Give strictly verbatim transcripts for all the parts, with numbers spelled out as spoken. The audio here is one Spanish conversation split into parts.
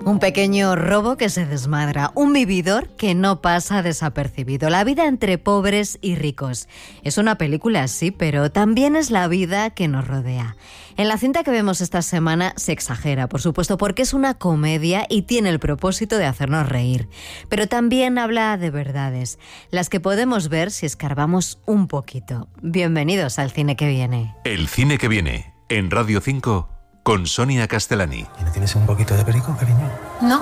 Un pequeño robo que se desmadra, un vividor que no pasa desapercibido. La vida entre pobres y ricos. Es una película, sí, pero también es la vida que nos rodea. En la cinta que vemos esta semana se exagera, por supuesto, porque es una comedia y tiene el propósito de hacernos reír. Pero también habla de verdades, las que podemos ver si escarbamos un poquito. Bienvenidos al Cine que Viene. El Cine que Viene, en Radio cinco, con Sonia Castellani. ¿Y no tienes un poquito de perico, cariño? No. ¿No?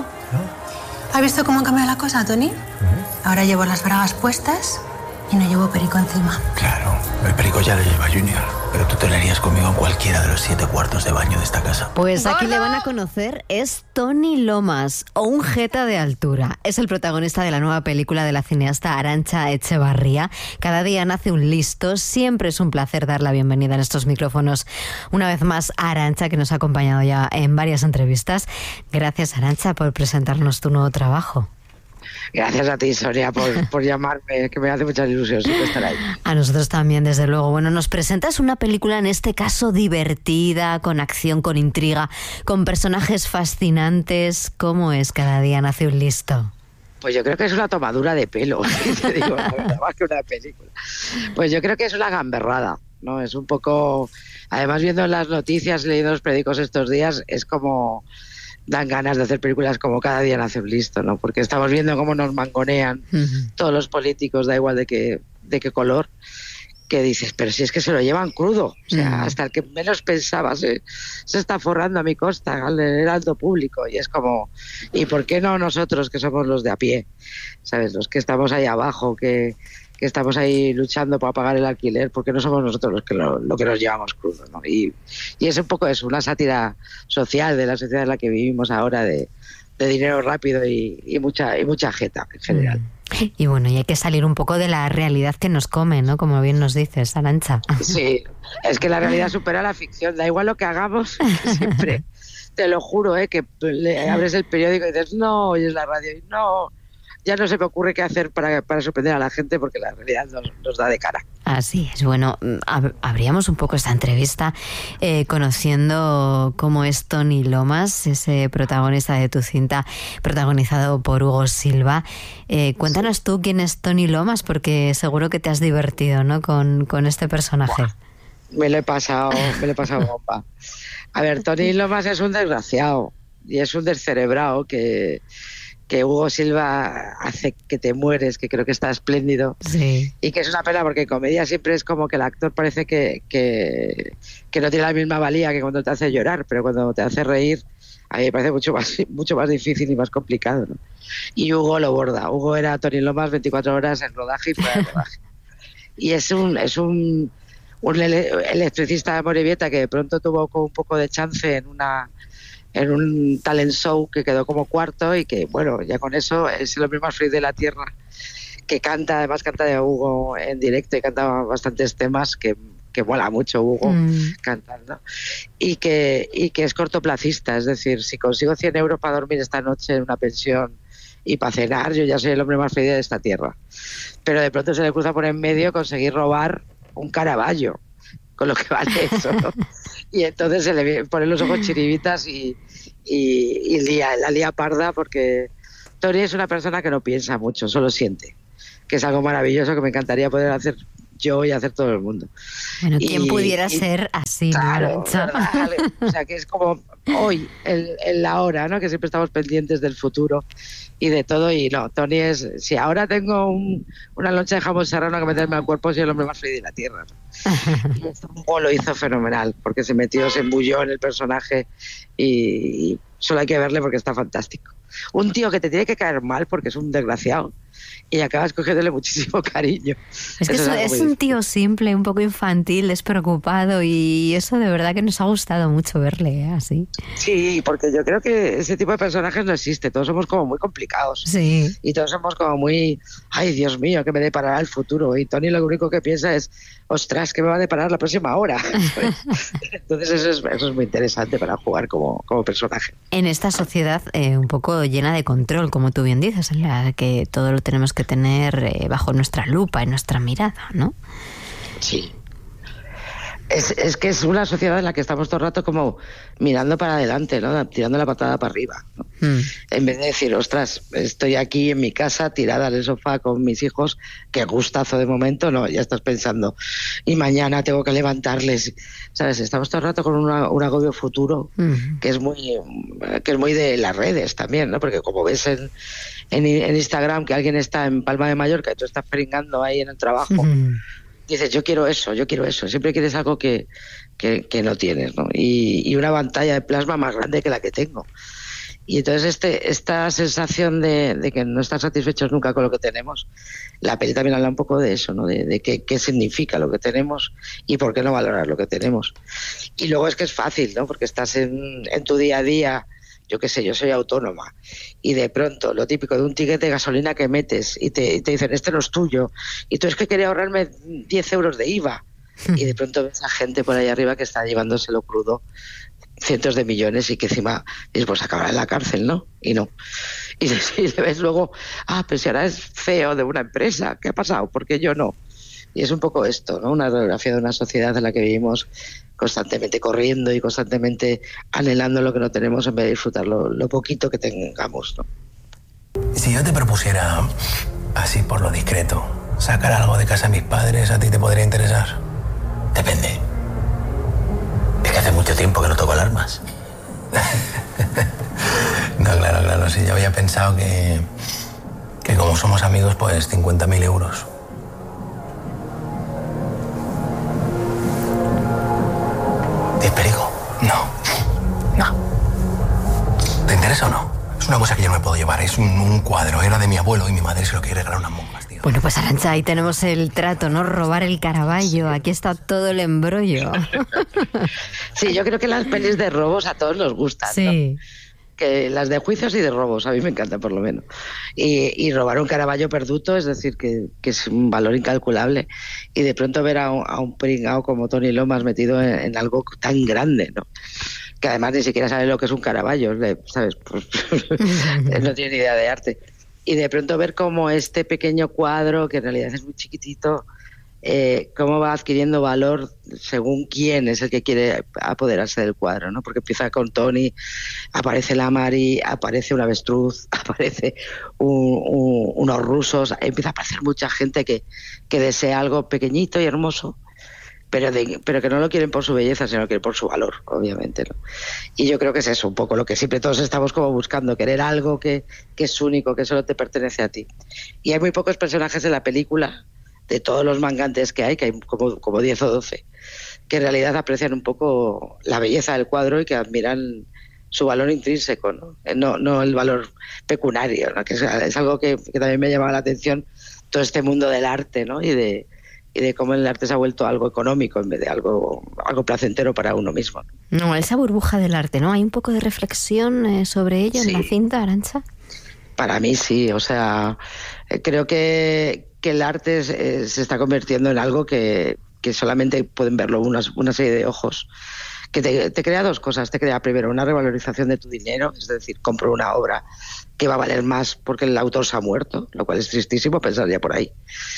¿Has visto cómo han cambiado la cosa, Tony? Uh-huh. Ahora llevo las bragas puestas y no llevo perico encima. Claro, el perico ya lo lleva Junior, pero tú te leerías conmigo en cualquiera de los siete cuartos de baño de esta casa. Pues aquí le van a conocer, es Tony Lomas, o un jeta de altura. Es el protagonista de la nueva película de la cineasta Arantxa Echevarría. Cada día nace un listo, siempre es un placer dar la bienvenida en estos micrófonos. Una vez más a Arantxa, que nos ha acompañado ya en varias entrevistas. Gracias, Arantxa, por presentarnos tu nuevo trabajo. Gracias a ti, Sonia, por, por llamarme, que me hace mucha ilusión siempre estar ahí. A nosotros también, desde luego. Bueno, nos presentas una película, en este caso, divertida, con acción, con intriga, con personajes fascinantes. ¿Cómo es Cada día nace un listo? Pues yo creo que es una tomadura de pelo, te digo, la verdad, más que una película. Pues yo creo que es una gamberrada, ¿no? Es un poco... Además, viendo las noticias, leyendo los periódicos estos días, es como... dan ganas de hacer películas como Cada día nace un listo, ¿no? Porque estamos viendo cómo nos mangonean uh-huh. todos los políticos, da igual de qué, de qué color, que dices, pero si es que se lo llevan crudo, o sea, uh-huh. hasta el que menos pensaba se, se está forrando a mi costa, al heraldo público, y es como, ¿y por qué no nosotros que somos los de a pie? ¿Sabes? Los que estamos ahí abajo, que... que estamos ahí luchando para pagar el alquiler, porque no somos nosotros los que lo, lo que nos llevamos crudo, ¿no? Y, y es un poco eso, una sátira social de la sociedad en la que vivimos ahora, de, de dinero rápido y, y mucha y mucha jeta en general. Y bueno, y hay que salir un poco de la realidad que nos come, ¿no? Como bien nos dices, Arantxa. Sí, es que la realidad supera la ficción, da igual lo que hagamos, que siempre, te lo juro, ¿eh? Que le abres el periódico y dices, no, oyes la radio y no... Ya no se me ocurre qué hacer para, para sorprender a la gente, porque la realidad nos, nos da de cara. Así es. Bueno, ab- abríamos un poco esta entrevista eh, conociendo cómo es Tony Lomas, ese protagonista de tu cinta, protagonizado por Hugo Silva. Eh, cuéntanos tú quién es Tony Lomas, porque seguro que te has divertido, ¿no? Con, con este personaje. Buah, me lo he pasado, me lo he pasado bomba. A ver, Tony Lomas es un desgraciado y es un descerebrado que... que Hugo Silva hace que te mueres, que creo que está espléndido. Sí. Y que es una pena porque en comedia siempre es como que el actor parece que, que, que no tiene la misma valía que cuando te hace llorar, pero cuando te hace reír, a mí me parece mucho más, mucho más difícil y más complicado, ¿no? Y Hugo lo borda. Hugo era Tony Lomas veinticuatro horas en rodaje y fuera de rodaje. Y es un, es un, un electricista de Amorebieta que de pronto tuvo un poco de chance en una... en un talent show que quedó como cuarto y que, bueno, ya con eso es el hombre más feliz de la tierra, que canta, además canta de Hugo en directo y canta bastantes temas que, que mola mucho Hugo mm. cantando, y que, y que es cortoplacista, es decir, si consigo cien euros para dormir esta noche en una pensión y para cenar, yo ya soy el hombre más feliz de esta tierra. Pero de pronto se le cruza por en medio conseguir robar un Caravaggio, con lo que vale eso, ¿no? Y entonces se le ponen los ojos chiribitas y, y, y lía, la lía parda, porque Tony es una persona que no piensa mucho, solo siente, que es algo maravilloso que me encantaría poder hacer yo y hacer todo el mundo. Bueno, ¿quién y, pudiera y, ser así? Claro, ¿verdad? O sea, que es como hoy, el, el ahora, ¿no? Que siempre estamos pendientes del futuro y de todo, y no, Tony es, si ahora tengo un, una loncha de jamón serrano que meterme al cuerpo, soy el hombre más feliz de la tierra, ¿no? Y esto Hugo lo hizo fenomenal, porque se metió, se embulló en el personaje y, y solo hay que verle porque está fantástico. Un tío que te tiene que caer mal porque es un desgraciado y acabas cogiéndole muchísimo cariño. Es que eso es, es un tío simple, un poco infantil, despreocupado, y eso de verdad que nos ha gustado mucho verle, ¿eh? Así. Sí, porque yo creo que ese tipo de personajes no existe, todos somos como muy complicados. Sí. Y todos somos como muy, ay Dios mío, ¿qué me deparará el futuro? Y Tony lo único que piensa es, ostras, ¿qué me va a deparar la próxima hora? Entonces eso es, eso es muy interesante para jugar como, como personaje. En esta sociedad eh, un poco llena de control, como tú bien dices, en la que todo lo tenemos que tener eh, bajo nuestra lupa, en nuestra mirada, ¿no? Sí. Es, es que es una sociedad en la que estamos todo el rato como mirando para adelante, ¿no? Tirando la patada para arriba, ¿no? Mm. En vez de decir, ostras, estoy aquí en mi casa tirada en el sofá con mis hijos, qué gustazo de momento, no, ya estás pensando, y mañana tengo que levantarles, ¿sabes? Estamos todo el rato con una, un agobio futuro mm. que es muy que es muy de las redes también, ¿no? Porque como ves en, en, en Instagram que alguien está en Palma de Mallorca y tú estás pringando ahí en el trabajo, mm. dices, yo quiero eso, yo quiero eso. Siempre quieres algo que, que, que no tienes, ¿no? Y, y una pantalla de plasma más grande que la que tengo. Y entonces este, esta sensación de, de que no estás satisfechos nunca con lo que tenemos, la peli también habla un poco de eso, ¿no? De, de qué, qué significa lo que tenemos y por qué no valorar lo que tenemos. Y luego es que es fácil, ¿no? Porque estás en, en tu día a día. Yo qué sé, yo soy autónoma y de pronto lo típico de un ticket de gasolina que metes y te, y te dicen, este no es tuyo, y tú es que quería ahorrarme diez euros de I V A y de pronto ves a gente por ahí arriba que está llevándoselo crudo cientos de millones y que encima dices, pues acabará en la cárcel, ¿no? Y no. Y, y le ves luego, ah, pero si ahora es C E O de una empresa, ¿qué ha pasado? ¿Por qué yo no? Y es un poco esto, ¿no? Una radiografía de una sociedad en la que vivimos constantemente corriendo y constantemente anhelando lo que no tenemos en vez de disfrutar lo, lo poquito que tengamos, ¿no? Si yo te propusiera, así por lo discreto, sacar algo de casa a mis padres, ¿a ti te podría interesar? Depende. Es que hace mucho tiempo que no toco alarmas. No, claro, claro, sí, yo había pensado que, que como somos amigos, pues cincuenta mil euros. ¿Diez perico? No. No. ¿Te interesa o no? Es una cosa que yo no me puedo llevar. Es un, un cuadro. Era de mi abuelo y mi madre se lo quiere regalar a unas monjas, tío. Bueno, pues Arantxa, ahí tenemos el trato, ¿no? Robar el Caravaggio. Aquí está todo el embrollo. Sí, yo creo que las pelis de robos a todos nos gustan, sí. ¿no? Que las de juicios y de robos, a mí me encantan por lo menos. Y, y robar un Caravaggio perduto, es decir, que, que es un valor incalculable. Y de pronto ver a un, a un pringao como Tony Lomas metido en, en algo tan grande, ¿no? Que además ni siquiera sabe lo que es un Caravaggio, ¿sabes? Pues, no tiene ni idea de arte. Y de pronto ver cómo este pequeño cuadro, que en realidad es muy chiquitito, Eh, cómo va adquiriendo valor según quién es el que quiere apoderarse del cuadro, ¿no? Porque empieza con Tony, aparece la Mari, aparece un avestruz, aparece un, un, unos rusos, empieza a aparecer mucha gente que, que desea algo pequeñito y hermoso, pero, de, pero que no lo quieren por su belleza, sino que quieren por su valor, obviamente, ¿no? Y yo creo que es eso un poco lo que siempre todos estamos como buscando, querer algo que, que es único, que solo te pertenece a ti. Y hay muy pocos personajes en la película, de todos los mangantes que hay, que hay como, como diez o doce, que en realidad aprecian un poco la belleza del cuadro y que admiran su valor intrínseco, ¿no? No, no el valor pecuniario, ¿no? Que es, es algo que, que también me llamaba la atención, todo este mundo del arte, ¿no? Y de, y de cómo el arte se ha vuelto algo económico en vez de algo, algo placentero para uno mismo. No, esa burbuja del arte, ¿no? ¿Hay un poco de reflexión eh, sobre ello sí. en la cinta, Arantxa? Para mí sí, o sea, creo que que el arte es, es, se está convirtiendo en algo que, que solamente pueden verlo unas, una serie de ojos, que te, te crea dos cosas. Te crea primero una revalorización de tu dinero, es decir, compro una obra que va a valer más porque el autor se ha muerto, lo cual es tristísimo pensar ya por ahí.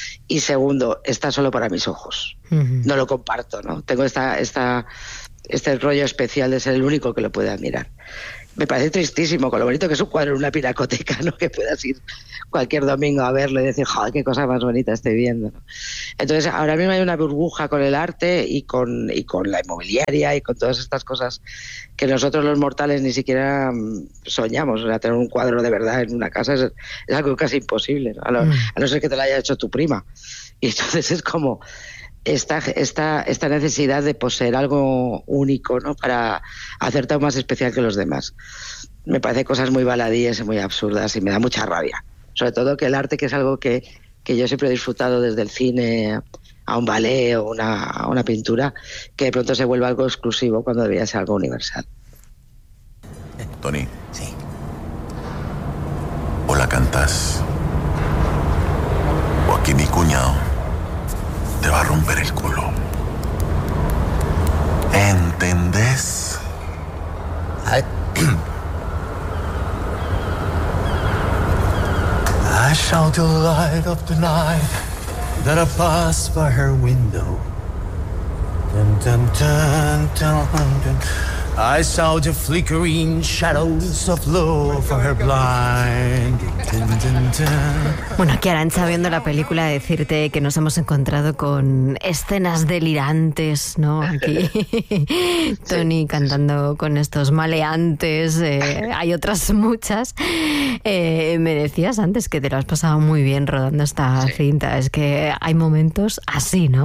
Y segundo, está solo para mis ojos, uh-huh. no lo comparto, ¿no? Tengo esta, esta, este rollo especial de ser el único que lo puede admirar. Me parece tristísimo, con lo bonito que es un cuadro en una pinacoteca, ¿no? Que puedas ir cualquier domingo a verlo y decir, joder, qué cosa más bonita estoy viendo, ¿no? Entonces, ahora mismo hay una burbuja con el arte y con, y con la inmobiliaria y con todas estas cosas que nosotros los mortales ni siquiera soñamos. O sea, tener un cuadro de verdad en una casa es, es algo casi imposible, ¿no? A, lo, a no ser que te lo haya hecho tu prima. Y entonces es como esta, esta, esta necesidad de poseer algo único, ¿no? Para hacerte aún más especial que los demás. Me parece cosas muy baladíes y muy absurdas y me da mucha rabia. Sobre todo que el arte, que es algo que, que yo siempre he disfrutado desde el cine a un ballet o una, una pintura, que de pronto se vuelva algo exclusivo cuando debería ser algo universal. Tony. Sí. O la cantas, o aquí mi cuñado te va a romper el culo. ¿Entendés? I, I shall to light up the night that I pass by her window. Dun, dun, dun, dun, dun. I saw the flickering shadows of love for her blind. Dun, dun, dun. Bueno, aquí Arantxa, viendo la película, decirte que nos hemos encontrado con escenas delirantes, ¿no? Aquí Tony cantando con estos maleantes, eh, hay otras muchas. Eh, me decías antes que te lo has pasado muy bien rodando esta sí. cinta, es que hay momentos así, ¿no?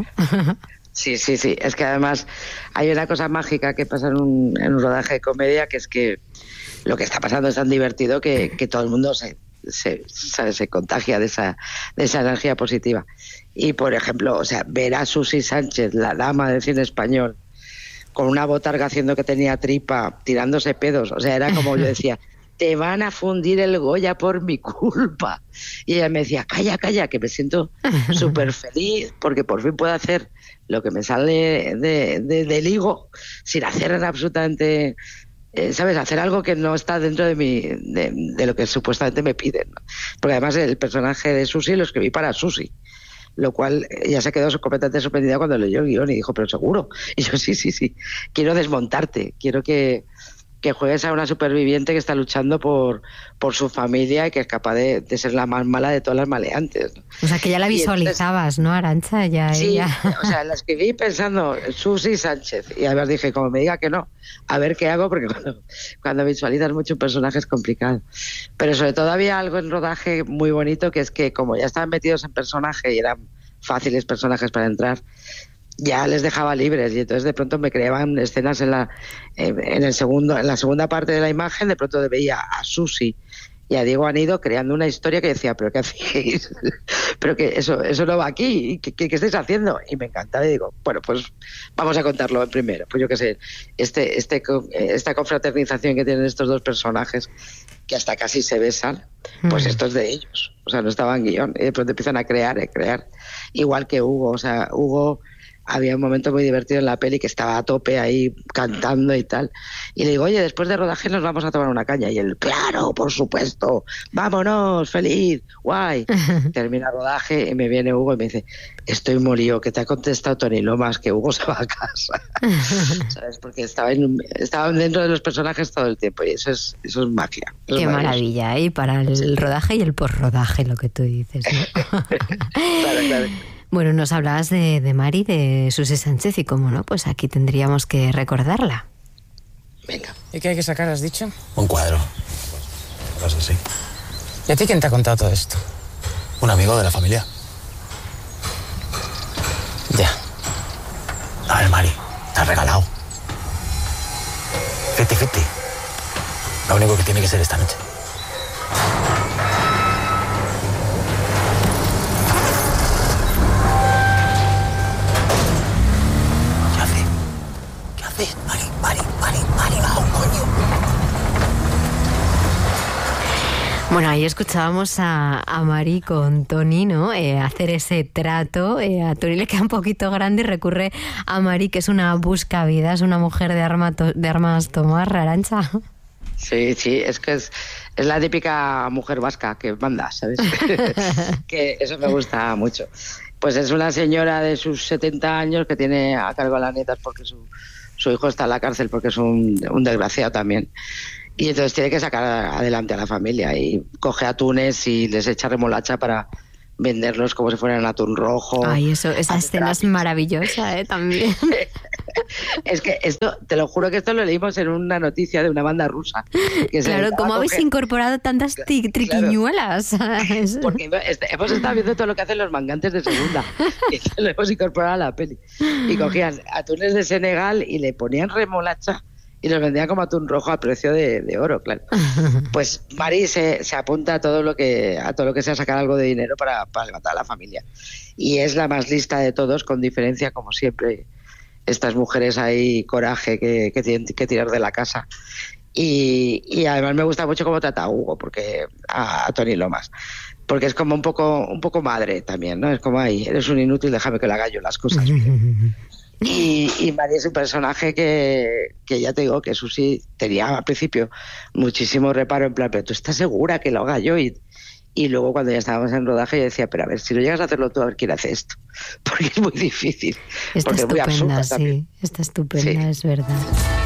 Sí, sí, sí. Es que además hay una cosa mágica que pasa en un, en un rodaje de comedia, que es que lo que está pasando es tan divertido que, que todo el mundo se, se, se, se contagia de esa, de esa energía positiva. Y, por ejemplo, o sea, ver a Susi Sánchez, la dama del cine español, con una botarga haciendo que tenía tripa, tirándose pedos. O sea, era como yo decía, te van a fundir el Goya por mi culpa. Y ella me decía, calla, calla, que me siento súper feliz porque por fin puedo hacer lo que me sale de, de, del higo sin hacer absolutamente, eh, ¿sabes? Hacer algo que no está dentro de mi de, de lo que supuestamente me piden, ¿no? Porque además el personaje de Susi lo escribí para Susi, lo cual ella se quedó completamente sorprendida cuando leyó el guión y dijo, pero seguro. Y yo, sí, sí, sí, quiero desmontarte, quiero que... que juegues a una superviviente que está luchando por, por su familia y que es capaz de, de ser la más mala de todas las maleantes, ¿no? O sea, que ya la visualizabas, entonces, ¿no, Arantxa? Ya, sí, ella... o sea, la escribí pensando Susi Sánchez y además dije, como me diga que no, a ver qué hago, porque cuando, cuando visualizas mucho un personaje es complicado. Pero sobre todo había algo en rodaje muy bonito, que es que como ya estaban metidos en personaje y eran fáciles personajes para entrar, ya les dejaba libres y entonces de pronto me creaban escenas en la en el segundo en la segunda parte de la imagen. De pronto veía a Susi y a Diego Anido creando una historia que decía, pero qué hacéis, pero que eso eso no va aquí, ¿qué, qué, qué estáis haciendo? Y me encantaba y digo, bueno, pues vamos a contarlo en primero. Pues yo qué sé, este este esta confraternización que tienen estos dos personajes que hasta casi se besan, pues mm. esto es de ellos, o sea, no estaba en guión, y de pronto empiezan a crear, a crear, igual que Hugo, o sea, Hugo había un momento muy divertido en la peli que estaba a tope ahí cantando y tal. Y le digo, oye, después de rodaje nos vamos a tomar una caña. Y él, claro, por supuesto, vámonos, feliz, guay. Termina el rodaje y me viene Hugo y me dice, estoy molido, que te ha contestado Tony Lomas, que Hugo se va a casa. ¿Sabes? Porque estaba en, estaban dentro de los personajes todo el tiempo y eso es, eso es magia. Eso Qué es maravilla, ¿eh? Para el sí. rodaje y el posrodaje, lo que tú dices, ¿no? Claro, claro. Bueno, nos hablabas de, de Mari, de Susi Sánchez, y cómo no, pues aquí tendríamos que recordarla. Venga. ¿Y qué hay que sacar, has dicho? Un cuadro. Cosas así. ¿Y a ti quién te ha contado todo esto? Un amigo de la familia. Ya. A ver, Mari, te has regalado. Fifty fifty. Lo único que tiene que ser esta noche. Mari, Mari, Mari, Mari, vamos, coño. Bueno, ahí escuchábamos a, a Mari con Tony, ¿no? Eh, hacer ese trato. Eh, a Tony le queda un poquito grande y recurre a Mari, que es una buscavidas, una mujer de, arma to- de armas tomar, Arantxa. Sí, sí, es que es, es la típica mujer vasca que manda, ¿sabes? Que eso me gusta mucho. Pues es una señora de sus setenta años que tiene a cargo a las nietas porque su... su hijo está en la cárcel porque es un, un desgraciado también. Y entonces tiene que sacar adelante a la familia y coge atunes y les echa remolacha para venderlos como si fueran atún rojo. Ay, eso, esa escena es maravillosa, ¿eh? También. Es que esto, te lo juro que esto lo leímos en una noticia de una banda rusa. Que claro, ¿cómo habéis coger... incorporado tantas tri- triquiñuelas? Claro. Porque hemos estado viendo todo lo que hacen los mangantes de segunda y lo hemos incorporado a la peli. Y cogían atunes de Senegal y le ponían remolacha y los vendían como atún rojo a precio de, de oro, claro. Pues Mari se, se apunta a todo lo que a todo lo que sea sacar algo de dinero para, para levantar a la familia. Y es la más lista de todos, con diferencia, como siempre. Estas mujeres ahí, coraje, que, que tienen que tirar de la casa. Y, y además me gusta mucho cómo trata a Hugo, porque a, a Tony Lomas. Porque es como un poco un poco madre también, ¿no? Es como, ay, eres un inútil, déjame que le haga yo las cosas bien. Y, y María es un personaje que, que ya te digo que Susi tenía al principio muchísimo reparo en plan, pero tú estás segura que lo haga yo, y, Y luego cuando ya estábamos en rodaje yo decía, pero a ver, si no llegas a hacerlo tú, a ver quién hace esto. Porque es muy difícil. Está porque estupenda, es muy absurda sí. también. Está estupenda, Sí. es verdad.